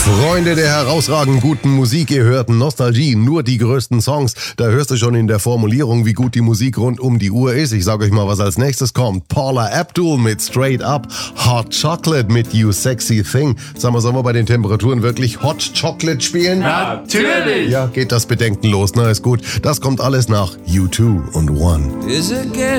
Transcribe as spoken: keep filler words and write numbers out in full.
Freunde der herausragend guten Musik, ihr hört Nostalgie, nur die größten Songs. Da hörst du schon in der Formulierung, wie gut die Musik rund um die Uhr ist. Ich sag euch mal, was als nächstes kommt. Paula Abdul mit Straight Up, Hot Chocolate mit You Sexy Thing. Sag mal, sollen wir bei den Temperaturen wirklich Hot Chocolate spielen? Natürlich! Ja, geht das bedenkenlos, na ist gut. Das kommt alles nach U zwei und One. Is it getting